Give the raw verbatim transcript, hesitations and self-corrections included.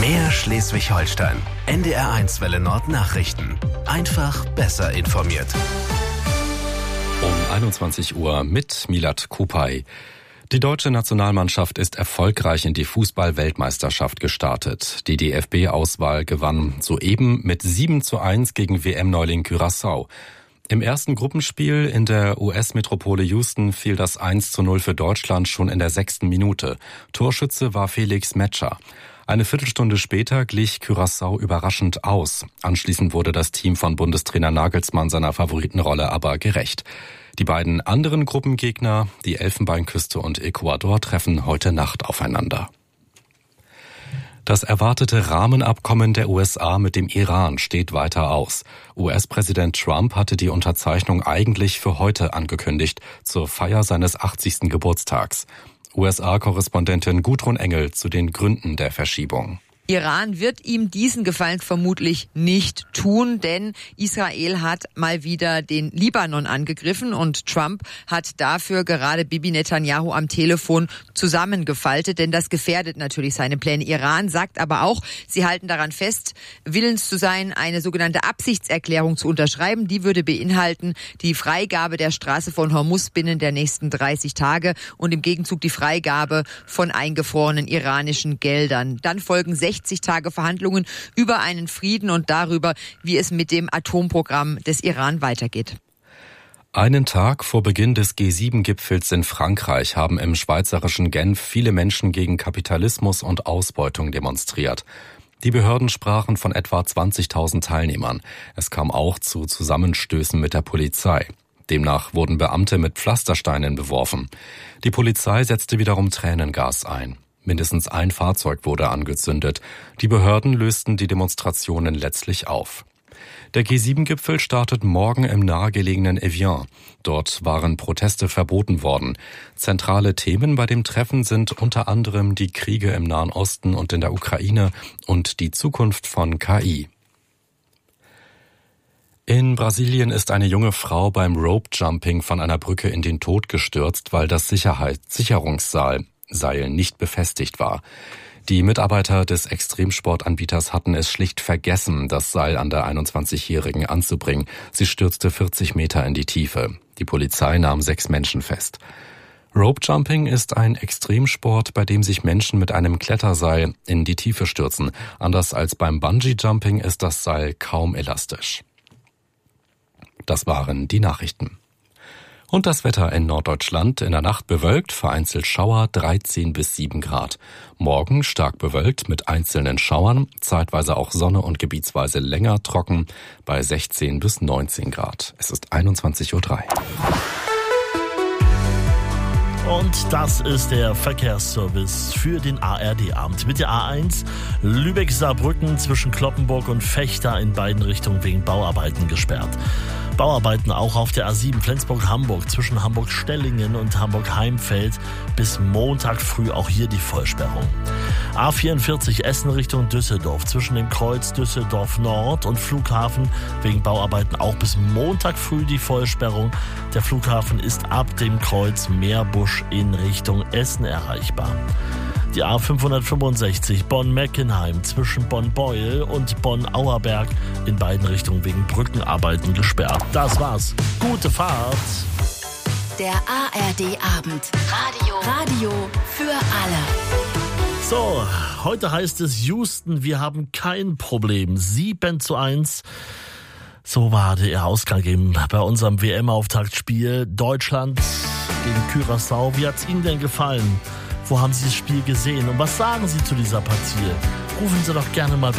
Air Schleswig-Holstein. N D R eins Welle Nord Nachrichten. Einfach besser informiert. Um einundzwanzig Uhr mit Milad Kupay. Die deutsche Nationalmannschaft ist erfolgreich in die Fußball-Weltmeisterschaft gestartet. Die D F B-Auswahl gewann soeben mit sieben zu eins gegen W M-Neuling Curaçao. Im ersten Gruppenspiel in der U S-Metropole Houston fiel das eins zu null für Deutschland schon in der sechsten Minute. Torschütze war Felix Metscher. Eine Viertelstunde später glich Curaçao überraschend aus. Anschließend wurde das Team von Bundestrainer Nagelsmann seiner Favoritenrolle aber gerecht. Die beiden anderen Gruppengegner, die Elfenbeinküste und Ecuador, treffen heute Nacht aufeinander. Das erwartete Rahmenabkommen der U S A mit dem Iran steht weiter aus. U S-Präsident Trump hatte die Unterzeichnung eigentlich für heute angekündigt, zur Feier seines achtzigsten Geburtstags. U S A-Korrespondentin Gudrun Engel zu den Gründen der Verschiebung. Iran wird ihm diesen Gefallen vermutlich nicht tun, denn Israel hat mal wieder den Libanon angegriffen und Trump hat dafür gerade Bibi Netanyahu am Telefon zusammengefaltet, denn das gefährdet natürlich seine Pläne. Iran sagt aber auch, sie halten daran fest, willens zu sein, eine sogenannte Absichtserklärung zu unterschreiben. Die würde beinhalten die Freigabe der Straße von Hormuz binnen der nächsten dreißig Tage und im Gegenzug die Freigabe von eingefrorenen iranischen Geldern. Dann folgen sechzig Tage Verhandlungen über einen Frieden und darüber, wie es mit dem Atomprogramm des Iran weitergeht. Einen Tag vor Beginn des G sieben Gipfels in Frankreich haben im schweizerischen Genf viele Menschen gegen Kapitalismus und Ausbeutung demonstriert. Die Behörden sprachen von etwa zwanzigtausend Teilnehmern. Es kam auch zu Zusammenstößen mit der Polizei. Demnach wurden Beamte mit Pflastersteinen beworfen. Die Polizei setzte wiederum Tränengas ein. Mindestens ein Fahrzeug wurde angezündet. Die Behörden lösten die Demonstrationen letztlich auf. Der G sieben Gipfel startet morgen im nahegelegenen Evian. Dort waren Proteste verboten worden. Zentrale Themen bei dem Treffen sind unter anderem die Kriege im Nahen Osten und in der Ukraine und die Zukunft von K I. In Brasilien ist eine junge Frau beim Rope-Jumping von einer Brücke in den Tod gestürzt, weil das Sicherheit- Sicherungsseil Seil nicht befestigt war. Die Mitarbeiter des Extremsportanbieters hatten es schlicht vergessen, das Seil an der einundzwanzigjährigen anzubringen. Sie stürzte vierzig Meter in die Tiefe. Die Polizei nahm sechs Menschen fest. Rope-Jumping ist ein Extremsport, bei dem sich Menschen mit einem Kletterseil in die Tiefe stürzen. Anders als beim Bungee-Jumping ist das Seil kaum elastisch. Das waren die Nachrichten. Und das Wetter in Norddeutschland: in der Nacht bewölkt, vereinzelt Schauer, dreizehn bis sieben Grad. Morgen stark bewölkt mit einzelnen Schauern, zeitweise auch Sonne und gebietsweise länger trocken bei sechzehn bis neunzehn Grad. Es ist einundzwanzig Uhr drei. Und das ist der Verkehrsservice für den A R D-Abend. Mit der A eins Lübeck-Saarbrücken zwischen Cloppenburg und Vechta in beiden Richtungen wegen Bauarbeiten gesperrt. Bauarbeiten auch auf der A sieben Flensburg-Hamburg zwischen Hamburg-Stellingen und Hamburg-Heimfeld bis Montag früh auch hier die Vollsperrung. A vierundvierzig Essen Richtung Düsseldorf zwischen dem Kreuz Düsseldorf Nord und Flughafen wegen Bauarbeiten auch bis Montag früh die Vollsperrung. Der Flughafen ist ab dem Kreuz Meerbusch in Richtung Essen erreichbar. Die A fünfhundertfünfundsechzig Bonn-Meckenheim zwischen Bonn-Beuel und Bonn-Auerberg in beiden Richtungen wegen Brückenarbeiten gesperrt. Das war's. Gute Fahrt. Der A R D-Abend. Radio. Radio für alle. So, heute heißt es Houston, wir haben kein Problem. sieben zu eins. So war der Ausgang eben bei unserem W M-Auftaktspiel. Deutschland gegen Curaçao. Wie hat's Ihnen denn gefallen? Wo haben Sie das Spiel gesehen? Und was sagen Sie zu dieser Partie? Rufen Sie doch gerne mal bei